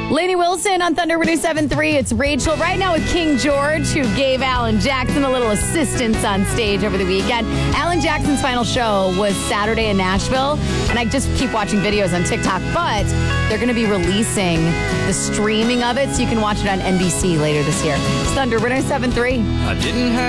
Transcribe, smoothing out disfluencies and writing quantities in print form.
Lainey Wilson on Thunder 107.3. It's Rachel right now with King George, who gave Alan Jackson a little assistance on stage over the weekend. Alan Jackson's final show was Saturday in Nashville, and I just keep watching videos on TikTok, but they're going to be releasing the streaming of it so you can watch it on NBC later this year. It's Thunder 107.3. I didn't have